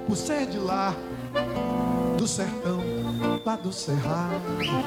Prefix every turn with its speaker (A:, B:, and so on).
A: por ser de lá, do sertão, lá do cerrado.